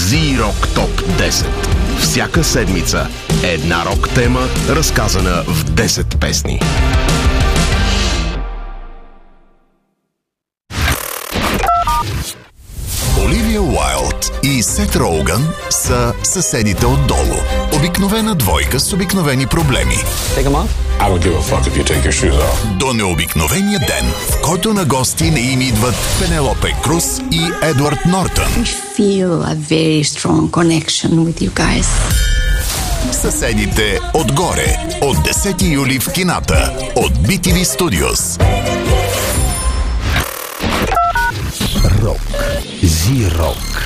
Z-Rock Top 10. Всяка седмица една рок тема, разказана в 10 песни. Оливия Уайлд и Сет Роуган са съседите отдолу. Обикновена двойка с обикновени проблеми. I don't give a fuck if you take your shoes off. До необикновения ден, в който на гости не им идват Пенелопе Круз и Едвард Нортън. I feel a very strong connection with you guys. Съседите отгоре. От 10 юли в кината. От BTV Studios. Рок. Z-Rock.